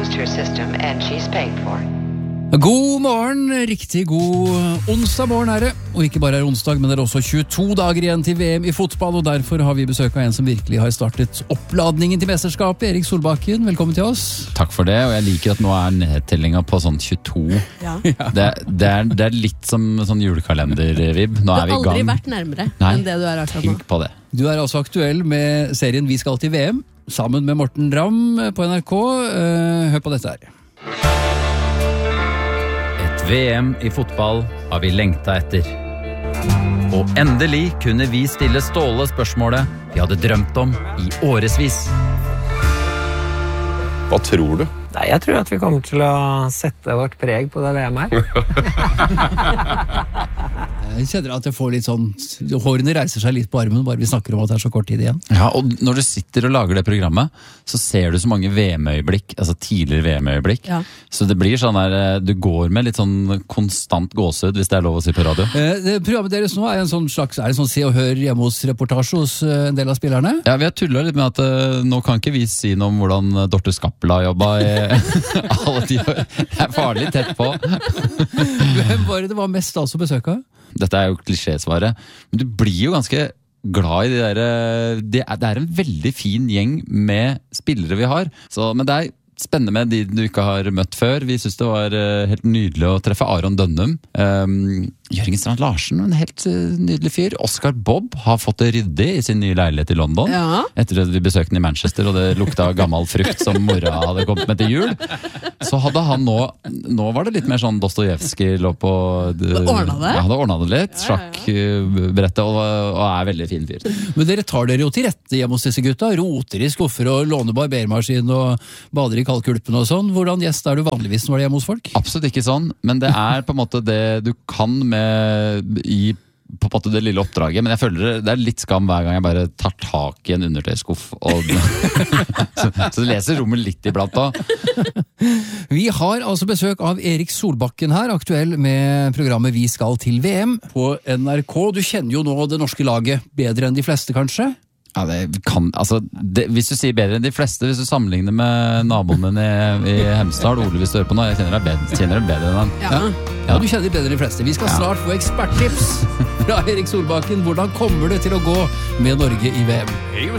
exposed her system and she's paid for. God morgen, riktig god onsdag morgen er det. Og ikke bare er onsdag, men det er også 22 dager igjen til VM i fotball, og derfor har vi besøk av en som virkelig har startet oppladningen til mesterskapet, Erik Solbakken. Velkommen til oss. Takk for det, og jeg liker at nå er nedtellinga på sånn 22. Ja. Det er litt som sånn julekalender-vib. Nå er vi i gang. Du har aldri vært nærmere enn det du er akkurat nå. Tenk på det. Du er altså aktuell med serien Vi skal til VM, sammen med Morten Ramm på NRK. Hør på dette her. VM i fotball har vi lengta etter. Og endelig kunne vi stille Ståle spørsmålet vi hadde drømt om i årevis. Hva tror du? Nei, jeg tror at vi kommer til å sette vårt preg på det VM her. Jeg kjenner at jeg får litt sånn, hårene reiser seg litt på armen bare vi snakker om at det er så kort tid igjen. Ja, og når du sitter og lager det programmet, så ser du så mange VM-øyeblikk, altså tidligere VM-øyeblikk. Ja. Så det blir sånn der, du går med litt sånn konstant gåsehud, hvis det er lov å si på radio. Programmet deres nå er en sånn slags, er det sånn Se og Hør hjemme hos reportasje hos en del av spillerne? Ja, vi har tullet litt med at nå kan ikke vi si noe om hvordan Dorte Skappel har jobbet i alle de år. Det er farlig tett på. Hvem var det var mest altså besøk av? Dette er jo klisjésvaret, men du blir jo ganske glad i de der. Det er en veldig fin gjeng med spillere vi har, men det er spennende med de du ikke har møtt før. Vi synes det var helt nydelig å treffe Aron Dønnum. Jørgen Strand Larsen, en helt nydelig fyr. Oscar Bob har fått det ryddig i sin nye leilighet i London. Ja. Etter at vi besøkte den i Manchester, og det lukta gammel frukt som mora hadde kommet med til jul. Så hadde han nå var det litt mer sånn Dostojevskij lå på... Ordnet det? Ja, hadde ordnet det litt. Sjakkbrettet, og er veldig fin fyr. Men dere tar dere jo til rette hjemme hos disse gutta. Roter i skuffer og låner barbermaskin og bader i kaldkulpen og sånn. Hvordan gjest er du vanligvis når du er hjemme hos folk? Absolutt ikke sånn, men det er på en måte det du kan i på en måte det lille oppdraget, men jeg føler det er litt skam hver gang jeg bare tar tak i en undertøyskuff og så leser rommet litt iblant da. Vi har altså besøk av Erik Solbakken her, aktuell med programmet Vi skal til VM på NRK. Du kjenner jo nå det norske laget bedre enn de fleste, kanskje? Ja, det kan, altså, hvis du sier bedre enn de fleste, hvis du sammenligner med naboen din i Hemsedal, Ole hvis du hører på nå, jeg kjenner det bedre enn han. Ja, du kjenner bedre enn de fleste. Vi skal snart få eksperttips fra Erik Solbakken. Hvordan kommer det til å gå med Norge i VM?